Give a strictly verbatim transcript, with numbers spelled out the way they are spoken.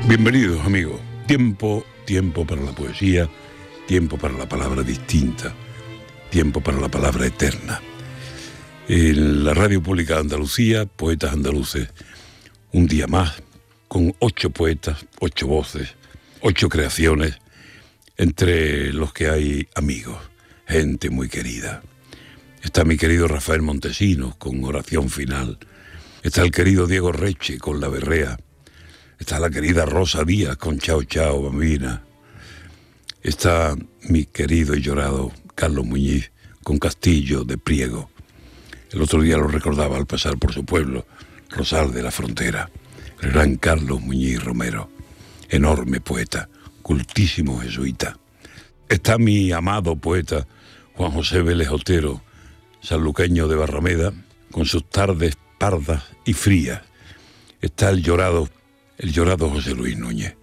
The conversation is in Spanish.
Bienvenidos, amigos. Tiempo, tiempo para la poesía, tiempo para la palabra distinta, tiempo para la palabra eterna. En la Radio Pública de Andalucía, Poetas Andaluces, un día más, con ocho poetas, ocho voces, ocho creaciones, entre los que hay amigos, gente muy querida. Está mi querido Rafael Montesinos con Oración Final. Está el querido Diego Reche con La Berrea. Está la querida Rosa Díaz con Chao Chao Bambina. Está mi querido y llorado Carlos Muñiz con Castillo de Priego. El otro día lo recordaba al pasar por su pueblo, Rosal de la Frontera. El gran Carlos Muñiz Romero, enorme poeta, cultísimo jesuita. Está mi amado poeta Juan José Vélez Otero, sanluqueño de Barrameda, con sus tardes pardas y frías. Está el llorado, el llorado José Luis Núñez.